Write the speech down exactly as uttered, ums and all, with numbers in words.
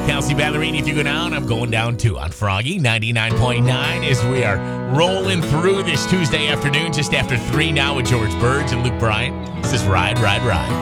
Kelsey Ballerini, if you go down, I'm going down too on Froggy ninety-nine point nine as we are rolling through this Tuesday afternoon, just after three now with George Burge and Luke Bryan. This is Ride, Ride, Ride.